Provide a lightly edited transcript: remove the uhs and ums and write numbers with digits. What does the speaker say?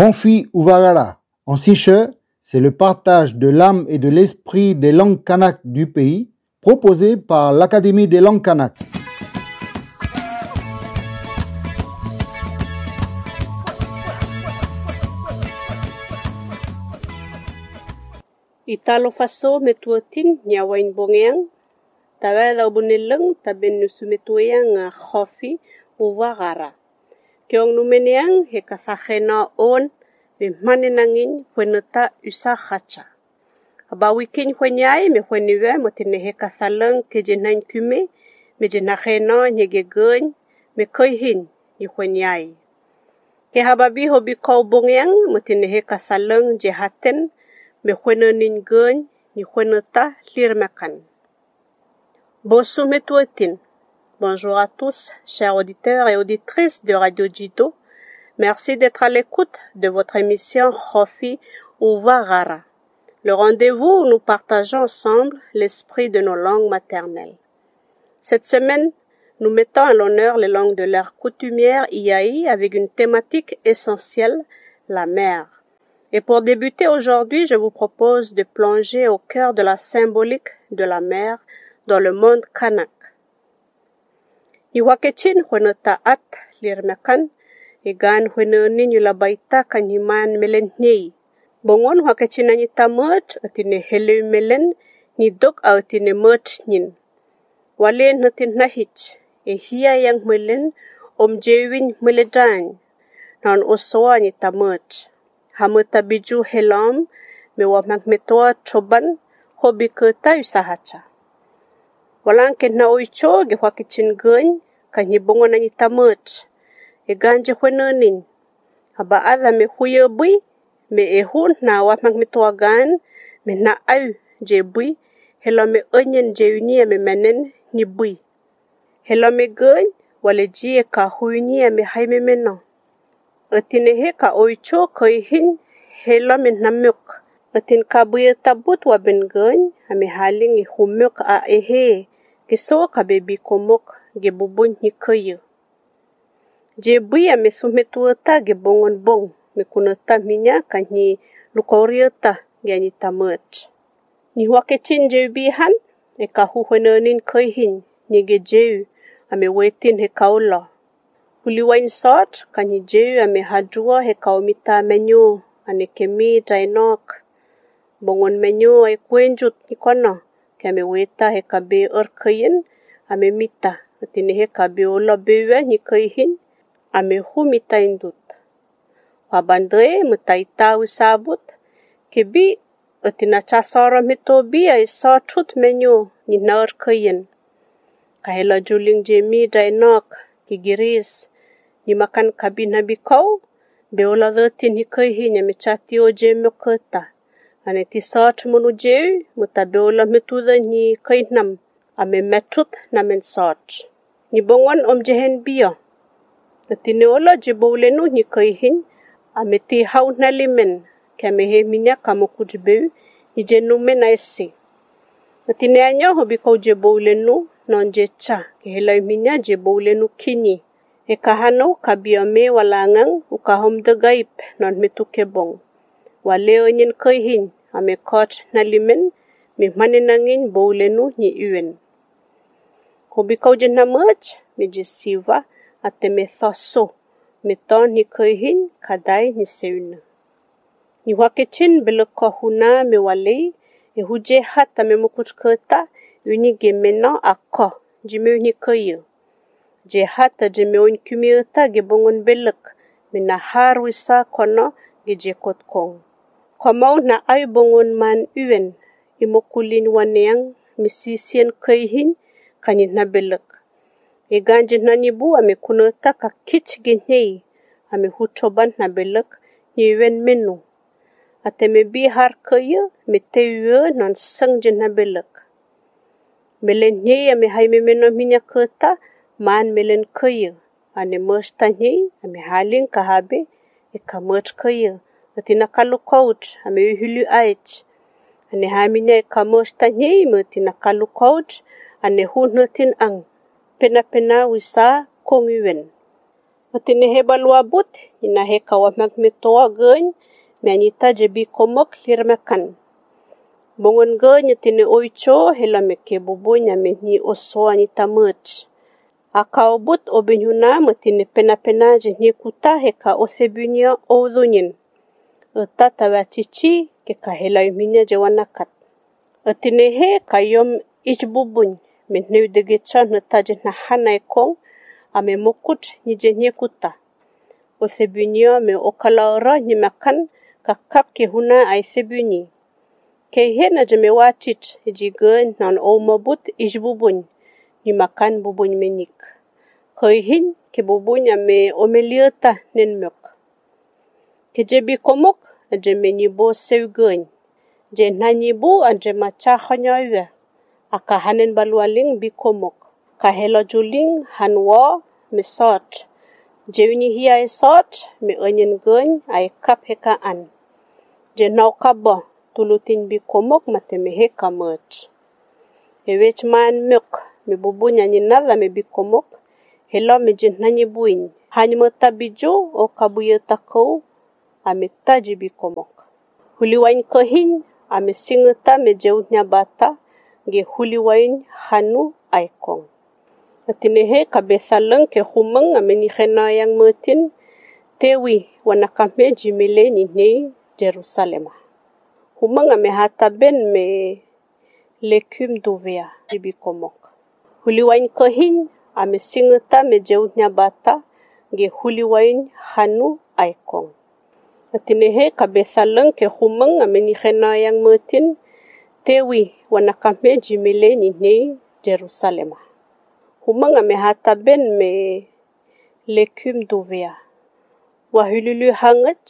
Konfi Uvagara. En Siche, c'est le partage de l'âme et de l'esprit des langues kanak du pays, proposé par l'Académie des langues kanak. Italo faso metuatin nyawain bongeang, tawa daw bunileng taben nusumetuang Konfi Uvagara. Kiong numeniang he kasahena on me maninangin kweneta usahacha. Abawikin kwenyai me kweniwe motine he kasalang kejenain kume me jenahena nyegegun me koihin ni kwenyai. Ke hababi hobi kau bongeang motine he kasalang jehaten me kwenenin gun ni kweneta lirmakan. Bonjour metuatin. Bonjour à tous, chers auditeurs et auditrices de Radio Jido. Merci d'être à l'écoute de votre émission Konfi Uvagara, le rendez-vous où nous partageons ensemble l'esprit de nos langues maternelles. Cette semaine, nous mettons à l'honneur les langues de l'ère coutumière Iai avec une thématique essentielle, la mer. Et pour débuter aujourd'hui, je vous propose de plonger au cœur de la symbolique de la mer dans le monde kanak. Iwakechin hwenota at lirmekan, egan hwenenin yulabaita kanyiman melen nyei. Bongon wakechin anita mert atine hele melen ni dok atine mert nyin. Walen natin nahich, hiya yang melen jewin meledan, nan osoa anita mert. Hamata biju helam, mewamang metoa choban, hobi keta usahacha. Walang kena oicho ge wakichin gun kanyibongo na nitamot. E ganje hwenenin. Haba adha me huye bui, me ehun na wamang metoagan, me na au je bui, hela me onyen je unia me menen ni bui. Hela me gun, wale jie ka huinia me haime mena. Atinehe ka oicho koihin, hela me namuk. Atin ka buye tabut waben gun, ame haling i humuk a ehe. Kiso ka bebi komok ge bubun ni kayo. Je buya me sumetuata ge bongon bong me kunata minya kanyi lukoriata ge ni tamet. Ni wakechin je bihan e ka huhwenenin koihin ni ge jeu ame wetin he kaula. Huliwain sot kanyi jeu ame hadua he kaumita menyo ane kemi dainok. Bongon menyo e kwenjut ni kona. Kame weta he kabe kayin ame mita atine he kabe ola bewe ni kayin ame hu mita indut. Wabandre mutaita usabut kebi atina chasara mitobi ay satut menyo ni nar kayin. Kahela juling jemi dainok kigiris ni makan kabi nabikaw beola datin ni kayin ame chatio jemi kota. Ane tisat munujeu mutabeola metuda ni kainam ame metut na mensat. Ni bongon jehen biya. Atineola jeboulenu ni kaihin ame ti hau na limen kame he minya kamukujbeu ni jenume na esse. Atineanyo hobikaw jeboulenu non jecha kehela minya jeboulenu kini. E kahano kabiame walangang ukahom dagaip non metukebong. Waleo nyin kaihin ame kot na limen me maninangin boulenu ni uen. Hobikaw jen na merch me jesiva ate me thoso me ton ni kaihin kadai ni seuna. Ni wakechin beloko huna me walei e huje hata me mukutkota uni gemena akko jime uni kayo. Je hata jime un kumiota gebongon belek me na harwisa kono gejekot kong. Kamau na ay bongon man uen imokulin waneang misisien kaihin kanin na belek. E ganje na nibu ame kunota ka kich genyei ame hutoban na belek ni uen menu. Ate me bihar kaya me teuwe nan sang jen na belek. Melen nyei ame haime meno minya kota man melen kaya. Ane mersta nyei ame haling kahabe e ka mert kaya. Ati nakalukout ame uhulu ait. Ane haminya e kamosta nyei me ti nakalukout ane hunutin ang pena-pena wisa kongiwen. Matine balwabut inahe kawa magmetoa gany meanita jebi komok lirmakan. Bongon gany tine oicho hela meke bubunya meni osoa ni tamut. Akaubut obinyuna matine pena jenye kuta heka osebunya oudunyin. Eta tawachichi keka hela yuminya jewanakat. Atine he kayom ichbubuny meneu degecha nataje nahana ekong ame mokut ni jenye kuta. Osebunya me okalaora ni makan kakap ke huna ay sebunyi. Kehe na jemewachit jigen nan omabut ichbubuny ni makan bubuny menik. Kehin ke bubunya me omeliota nenmok. Kejebi komok ajemenibo sewgany. Jenhanyibu ajemachahonyoiwe. Akahanen balwaling bikomok. Kahela juling hanwa mesot. Jewini hiya esot me onyen gany ay kap hekaan. Jenau kaba tulutin bikomok matemehe kamot. Ewech man mok me bubunya nyinala me bikomok. Hela me jenhanyibuin. Hanyimota bijo o kabuyeta kou ametaji bikomok. Huliwain kehin ame singeta me jeutnya bata ge huliwain hanu aikong. Atinehe kabesalang ke humang ameni khena yang metin tewi wanakame jimile ni Jerusalem. Humang ame hataben me lekum duvea bikomok. Huliwain kehin ame singeta me jeutnya bata ge huliwain hanu aikong. Atinehe kabesalang ke humang ameni khena yang metin tewi wanakame jimile ni Jerusalem. Humang ame hataben me lekum duvea. Wahululu hangat